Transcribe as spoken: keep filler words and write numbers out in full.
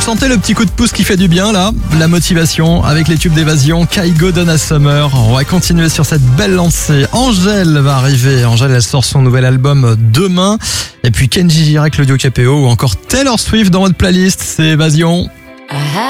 sentez le petit coup de pouce qui fait du bien là, la motivation avec les tubes d'Évasion, Kygo, Donna Summer. On va continuer sur cette belle lancée. Angèle va arriver. Angèle, elle sort son nouvel album demain. Et puis Kenji Girac, Claudio Capéo ou encore Taylor Swift dans votre playlist. C'est Évasion.